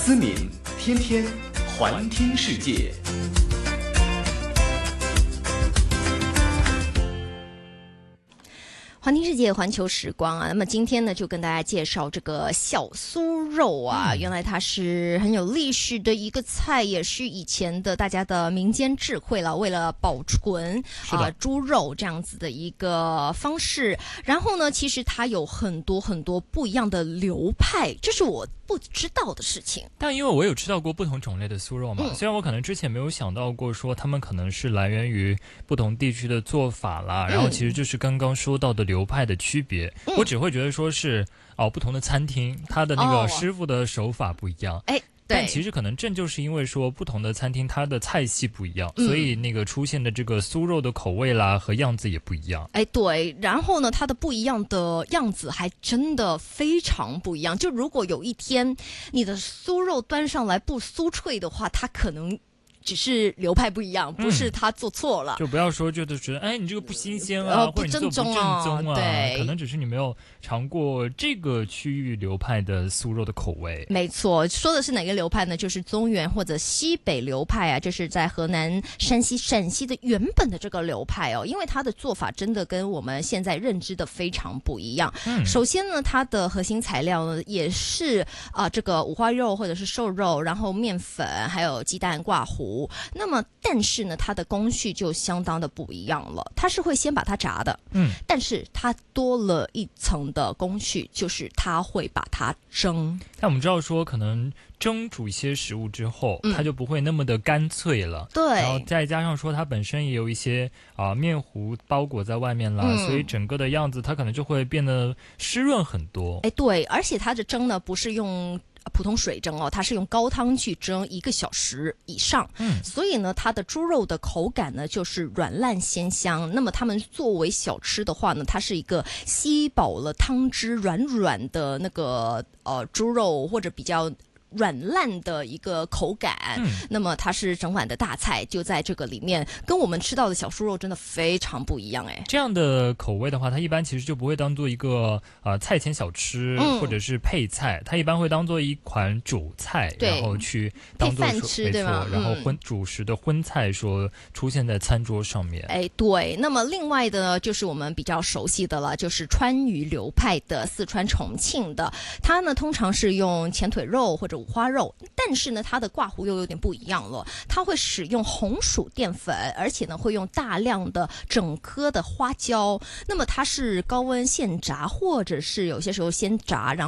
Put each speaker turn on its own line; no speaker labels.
思敏，天天环听世界。
环听世界，环球时光啊。那么今天呢，就跟大家介绍这个小酥肉啊。原来它是很有历史的一个菜，也是以前的大家的民间智慧了，为了保存猪肉这样子的一个方式。然后呢，其实它有很多很多不一样的流派，这是我不知道的事情。
但因为我有吃到过不同种类的酥肉嘛，虽然我可能之前没有想到过说他们可能是来源于不同地区的做法啦，然后其实就是刚刚说到的流派的区别，我只会觉得说是不同的餐厅它的那个师傅的手法不一样。但其实可能正就是因为说不同的餐厅它的菜系不一样，所以那个出现的这个酥肉的口味啦和样子也不一样。
对，然后呢，它的不一样的样子还真的非常不一样。就如果有一天你的酥肉端上来不酥脆的话，它可能只是流派不一样，不是他做错了。
就不要说觉得你这个不新鲜啊，或者你做不正宗啊，
对，
可能只是你没有尝过这个区域流派的酥肉的口味。
没错，说的是哪个流派呢？就是中原或者西北流派啊，这是在河南、山西、陕西的原本的这个流派哦。因为它的做法真的跟我们现在认知的非常不一样。首先呢，它的核心材料呢也是这个五花肉或者是瘦肉，然后面粉还有鸡蛋挂糊。那么但是呢，它的工序就相当的不一样了。它是会先把它炸的，但是它多了一层的工序，就是它会把它蒸。
但我们知道说可能蒸煮一些食物之后，它就不会那么的干脆了。
对，
然后再加上说它本身也有一些面糊包裹在外面啦，所以整个的样子它可能就会变得湿润很多。
对，而且它的蒸呢不是用普通水蒸哦，它是用高汤去蒸1个小时以上。所以呢，它的猪肉的口感呢就是软烂鲜香。那么它们作为小吃的话呢，它是一个吸饱了汤汁软软的那个猪肉，或者比较软烂的一个口感。那么它是整碗的大菜，就在这个里面，跟我们吃到的小酥肉真的非常不一样。
这样的口味的话，它一般其实就不会当做一个菜前小吃或者是配菜，它一般会当做一款主菜，然后去当做
饭吃，对吗？
然后主食的荤菜说出现在餐桌上面。
对。那么另外的就是我们比较熟悉的了，就是川渝流派的四川重庆的，它呢通常是用前腿肉或者五花肉，但是呢它的挂糊又有点不一样了，它会使用红薯淀粉，而且呢会用大量的整颗的花椒。那么它是高温现炸，或者是有些时候先炸，然后